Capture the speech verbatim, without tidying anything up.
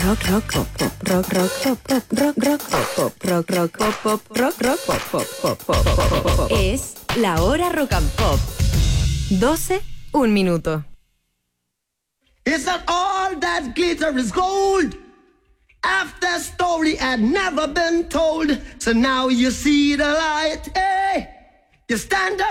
Rock, rock, pop, pop, rock, rock, pop, pop, rock, rock, pop, pop, rock, rock, pop, pop, rock, rock, pop, pop, pop, pop, pop, pop. Es la hora rock and pop. doce, un minuto. It's not all that glitter is gold. After story had never been told. So now you see the light. Hey, you stand up.